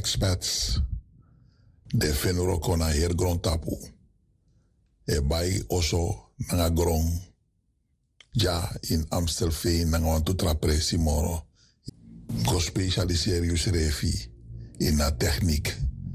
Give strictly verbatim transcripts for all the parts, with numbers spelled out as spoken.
expats de fenuro kona her grond tapu. E bai oso nanga grond ja in Amstelveen nanga wantu trapresi moro. Go specialiseer jus refi in na techniek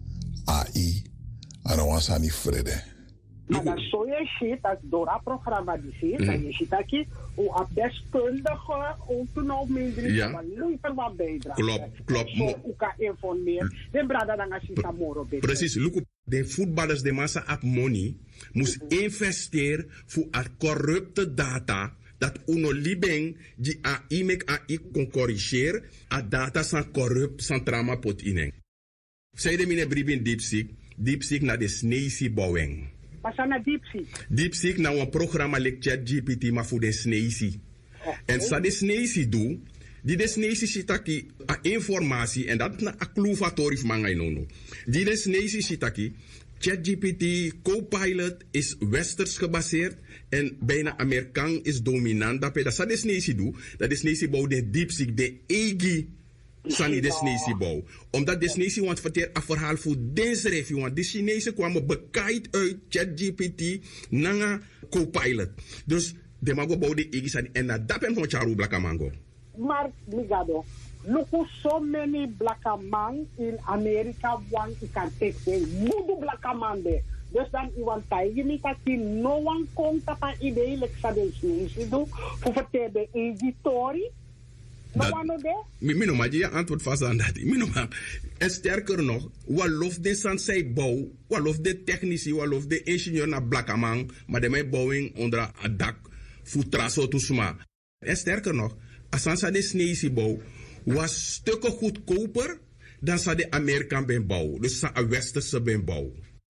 A I en wansani vrede. Maar dan zou je ziet dat door het programma die ziet, mm. je ziet dat je hoe deskundige ook toen al minder ja. maar nooit er wat bijdragen. Klopt, klopt. Zo hoe kan informeren. De brada dan als je dat moro beter. Precies, look, de voetballers de massa op money moest mm-hmm. investeren voor het corrupte data dat uno libeng die A I mek A I kon corrigeren, a data san corrupt san trama pot ineng. Zij de mine bribin DeepSeek, DeepSeek na de sneezi bouwing. Pas aan DeepSeek. DeepSeek na een programma like ChatGPT maar voor de sneezi. Okay. En sa de sneezi doe, die de sneezi shitaki a informatie en dat na a kluvatori manga inono. Die de sneezi shitaki ChatGPT Copilot is westers gebaseerd en bijna Amerikaan is dominant. Dat is wat de sneezi doet. Dat is sneezi bouw de DeepSeek, de egi sani de sneezi bouw. Omdat de sneezi want verteer een verhaal voor deze review. Want de Chinezen kwamen bekijkt uit ChatGPT naar Copilot. Dus de mago bouw de egi sani en dat hem van charu blaka mango. Maar Migado, look at so many black man in America want you can take the mudu black man there. Dus dan iemand tijd niet dat je no one komt op een idee like sadisme do voor vertellen de editori. No one there. Mino maar je antwoord vast aan dat. Mino maar en sterker nog, wat lof de sansei bouw, wat lof de technici, wat lof de ingenieur naar black man, maar de mij bouwing onder een dak voor traso tusma. En sterker nog, als de sneezi bouw was stukken goedkoper dan zou de Amerikaan ben bouw. Dus een westerse ben bouw.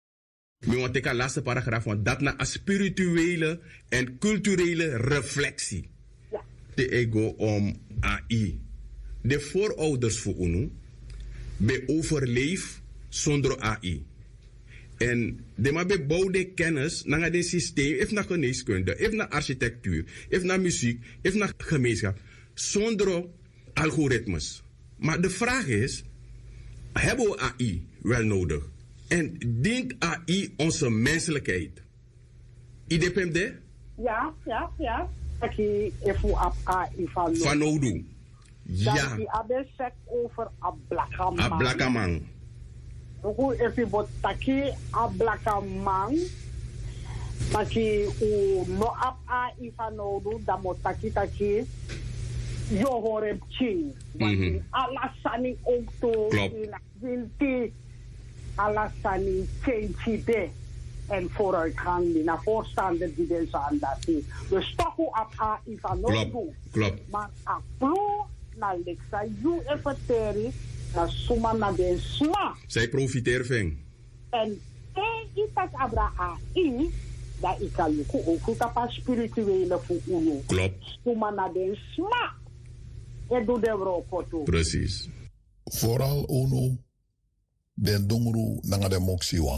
Nu want ik een laatste paragraaf van dat naar een spirituele en culturele reflectie. Ja. De ego om A I. De voorouders voor UNO be overleef zonder A I. En de maar be bouwde kennis naar het systeem, even naar geneeskunde, even naar architectuur, even naar muziek, even naar gemeenschap. Zonder algoritmes. Maar de vraag is, hebben we A I wel nodig? En dient A I onze menselijkheid? I depende? Ja, ja, ja. Ik even op A I van Van Odu. Ja. Dan hebben ze over een blakke man. Een blakke man. Hoe even wat taki een blakke man. Taki u no op A I van Odu, dan moet taki taki yo horen ching. Want alasani ook to in die alasani change de en vooruitgang die naar voorstander die deze aan dat is. Dus toch hoe op A I van Odu. Klopt. Maar apro na leksa you efeteri na suma na de sma. Zij profiteren van. En te itas abra A I dat ik kan je ook goed op een spirituele voor uno. Klopt. Suma na de sma. En doe de rokoto. Precies. Vooral uno den dungru nanga de moxiwang.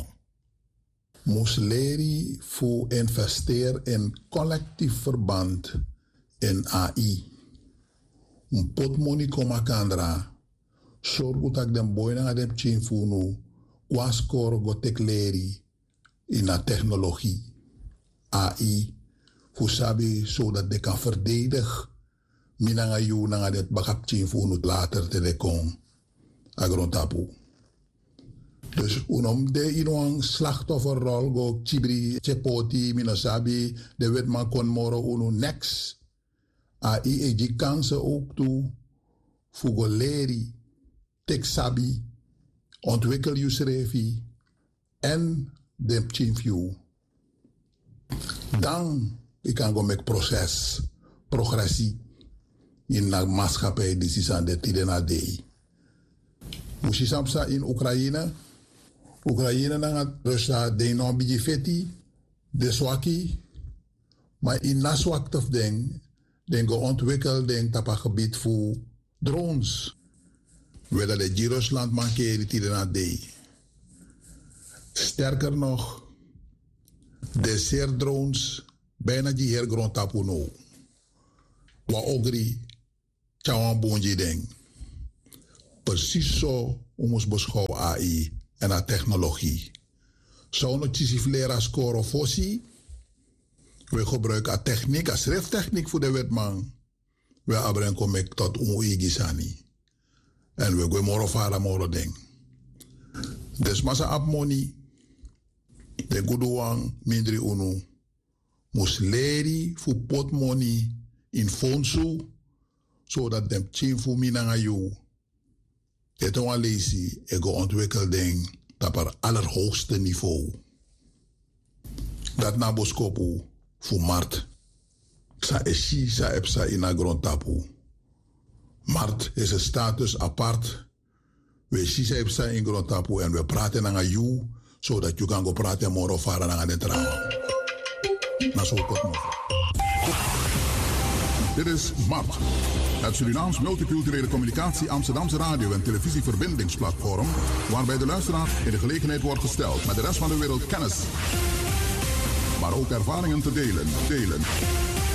Musleri voor investeer in collectief verband in A I. Un pot money koma kandra. Sorgu tak den boy nanga dem chin funu. Kwaskor go tekleri in a technologie. A I. Fusabi zodat de kan verdedigen. Minanga yu nanga det bakap chin funu later te de kon. Agrontapu. Dus unom de inuang slachtofferrol go chibri chepoti minasabi de wetman kon moro unu next. A I e die kansen ook toe fugoleri teksabi ontwikkel jusrevi en de chinfiu. Dan ik kan go met proces progressie in de maatschappij die is aan de tidena dei. Mushisamsa in Oekraïne. Oekraïne dan Rusland de non bijifeti de swaki. Maar in naswak of ding den geontwikkeld ding tapa gebied voor drones. Weder de Rusland mankeri tidena dei. Sterker nog, de zeer drones bijna die her grond tapu no. Wa ogri chawan bonji ding. Precies zo om ons beschouwen A I en a technologie. Zou nog chief leraar scoren fossi? We gebruiken a techniek, a schrifttechniek voor de wetman. We abrengen tot umuigisani. En we gaan morgen varen morgen ding. Dus massa ap money. De goedouang mindri unu. Mus leri fu pot money in fondsu. Zodat dem chin fu minanga yu. Het on lazy ego ontwikkeld ding. Dat op allerhoogste niveau. Dat na boskopu fu mart. Sa eshi sa epsa in a grondtapu. Mart is een status apart. We zien epsa in grondtapu en we praten naar you, zodat je kan go praten morgen varen naar de trouw. Na zo kort nog. Dit is Mart, het Surinaams multiculturele communicatie Amsterdamse radio- en televisieverbindingsplatform, waarbij de luisteraar in de gelegenheid wordt gesteld met de rest van de wereld kennis, maar ook ervaringen te delen. delen.